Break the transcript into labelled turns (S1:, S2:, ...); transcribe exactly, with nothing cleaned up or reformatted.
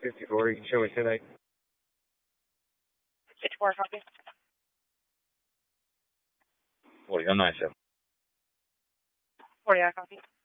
S1: fifty-four. You can show me tonight.
S2: fifty-four, copy.
S1: forty, I'm nine seven.
S2: forty, I copy.